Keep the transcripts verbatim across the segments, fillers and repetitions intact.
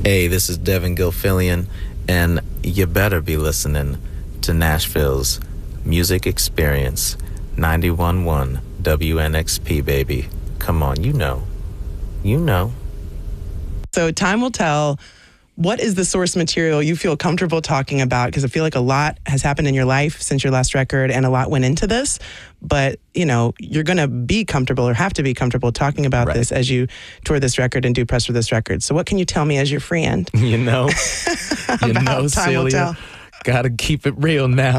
Hey, this is Devin Gilfillian, and you better be listening to Nashville's Music Experience, ninety-one point one W N X P, baby. Come on, you know. You know. So time will tell. What is the source material you feel comfortable talking about? Because I feel like a lot has happened in your life since your last record and a lot went into this. But, you know, you're going to be comfortable or have to be comfortable talking about Right. this as you tour this record and do press for this record. So what can you tell me as your friend? You know. You About know, time will Celia. tell. Gotta keep it real now.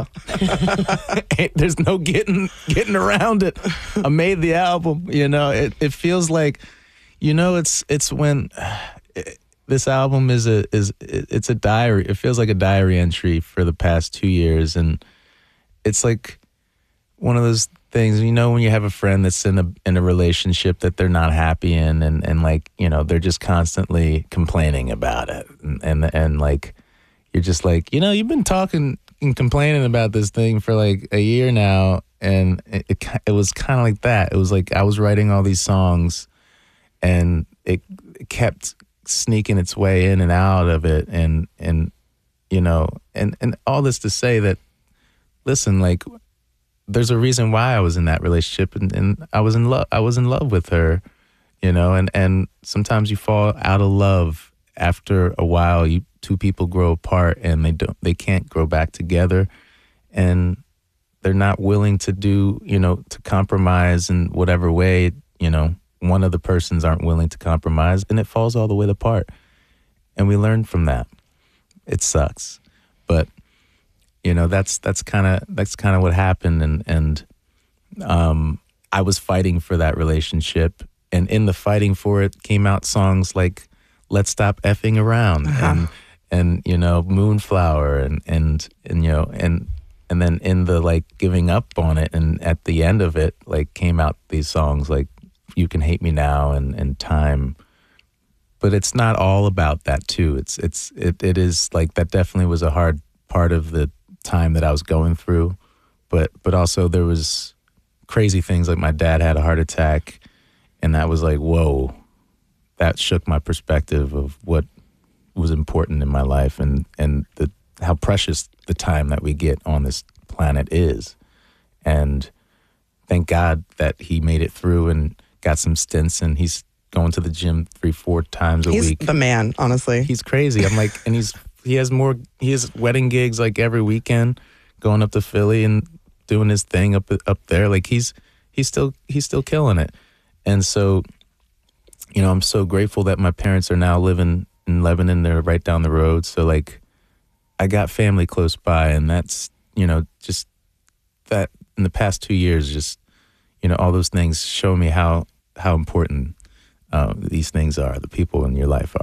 There's no getting getting around it. I made the album. You know, it, it feels like, you know, it's it's when... It, This album is a is it's a diary. It feels like a diary entry for the past two years, and it's like one of those things. You know, when you have a friend that's in a in a relationship that they're not happy in, and, and like you know they're just constantly complaining about it, and, and and like you're just like you know you've been talking and complaining about this thing for like a year now, and it it, it was kind of like that. It was like I was writing all these songs, and it, it kept sneaking its way in and out of it, and and you know and and all this to say that listen, like there's a reason why I was in that relationship, and, and I was in love I was in love with her, you know and and sometimes you fall out of love after a while. You two people grow apart and they don't they can't grow back together, and they're not willing to do you know to compromise in whatever way. you know one of the persons aren't willing to compromise, and it falls all the way apart. And we learned from that. It sucks, but you know that's that's kind of that's kind of what happened. And and um, I was fighting for that relationship, and in the fighting for it came out songs like "Let's Stop Effing Around" uh-huh. and and you know "Moonflower" and and and you know and and then in the like giving up on it, and at the end of it, like came out these songs like "You Can Hate Me Now" and, and "Time." But it's not all about that too. It's it's it it is like that definitely was a hard part of the time that I was going through. But but also there was crazy things like my dad had a heart attack, and that was like, whoa. That shook my perspective of what was important in my life, and, and the how precious the time that we get on this planet is. And thank God that he made it through and got some stints, and he's going to the gym three, four times a he's week. He's the man, honestly. He's crazy. I'm like, and he's he has more. He has wedding gigs like every weekend, going up to Philly and doing his thing up up there. Like he's he's still he's still killing it. And so, you know, I'm so grateful that my parents are now living in Lebanon. They're right down the road. So like, I got family close by, and that's you know just that in the past two years, just. You know, all those things show me how how important uh, these things are, the people in your life are.